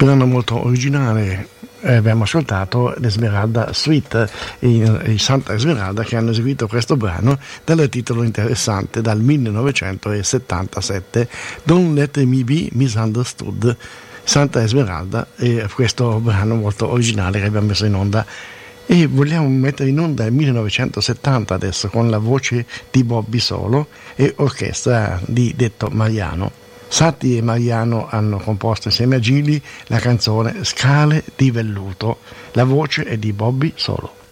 brano molto originale. Abbiamo ascoltato l'Esmeralda Suite, i Santa Esmeralda, che hanno eseguito questo brano dal titolo interessante dal 1977, Don't Let Me Be Misunderstood, Santa Esmeralda, e questo brano molto originale che abbiamo messo in onda. E vogliamo mettere in onda il 1970 adesso, con la voce di Bobby Solo e orchestra di Detto Mariano. Satti e Mariano hanno composto insieme a Gili la canzone Scale di velluto. La voce è di Bobby Solo.